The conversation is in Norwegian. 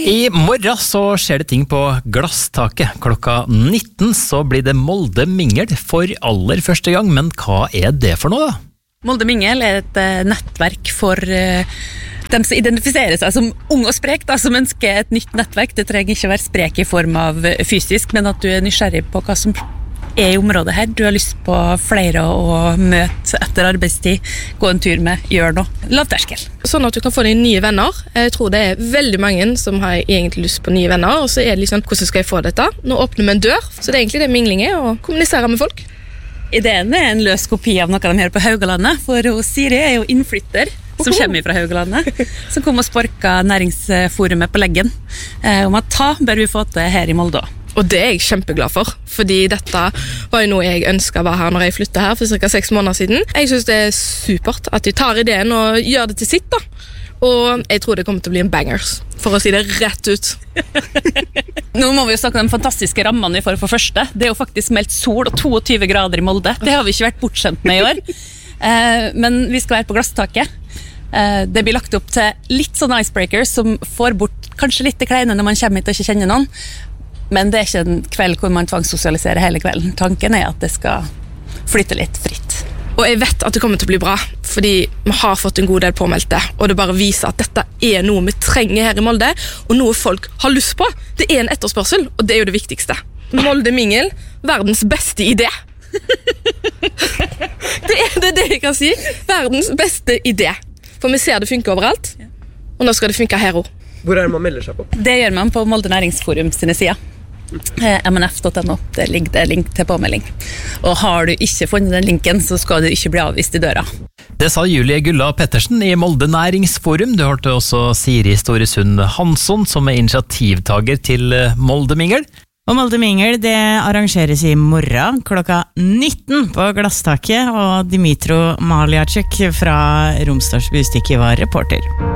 I morgen så skjer det ting på Glasstaket. Klokka 19 så blir det Molde Mingel for aller første gang, men hva det for noe da? Molde Mingel et nettverk for dem som identifiserer seg som ung og sprek, da, som ønsker et nytt nettverk. Det trenger ikke å være sprek i form av fysisk, men at du nysgjerrig på hva som i området her. Du har lyst på flere å møte etter arbeidstid, gå en tur med, gjøre noe. Lavterskel. Sånn at du kan få deg nye venner. Jeg tror det veldig mange som har egentlig lyst på nye venner, og så det liksom, hvordan skal jeg få dette? Nå åpner vi en dør, så det egentlig det mingling å kommunisere med folk. Ideen en løs kopi av noe de gjør på Haugalandet, for Siri jo innflytter som kommer fra Haugalandet, som kom og sparka næringsforumet på leggen om at bør vi få til her i Molde. Og det jeg kjempeglad for, fordi dette var jo noe jeg ønsket var her når jeg flyttet her for cirka 6 måneder siden. Jeg synes det supert at de tar ideen og gjør det til sitt da. Og jeg tror det kommer til å bli en bangers, for å si det rett ut. Nå må vi jo snakke om de fantastiske rammene vi får for første. Det jo faktisk meldt sol og 22 grader i Molde. Det har vi ikke vært bortskjemt med i år. Men vi skal være på Glasstaket. Det blir lagt opp til litt sånn icebreakers som får bort kanskje litt det kleine når man kommer hit og ikke kjenner noen. Men det ikke en kveld hvor man tvangssosialiserer hele kvelden. Tanken at det skal flytte litt fritt. Og jeg vet at det kommer til å bli bra, fordi vi har fått en god del påmeldte, og det bare viser at dette noe vi trenger her i Molde, og noe folk har lyst på. Det en etterspørsel, og det jo det viktigste. Molde Mingel, verdens beste idé. det jeg kan si. Verdens beste idé. For vi ser det funker overalt, og nå skal det funke her også. Hvor det man melder seg på? Det gjør man på Molde Næringsforum sine sider. mnf.no, det ligger det link til påmelding. Og har du ikke funnet den linken, så skal du ikke bli avvist i døra. Det sa Julie Gulla Pettersen i Molde Næringsforum. Du hørte også Siri Storesund Hansson, som initiativtager til Molde Mingel. Og Molde Mingel, det arrangeres i morgen klokka 19 på Glasstaket, og Dimitro Maliacek fra Romsdals Budstikke var reporter.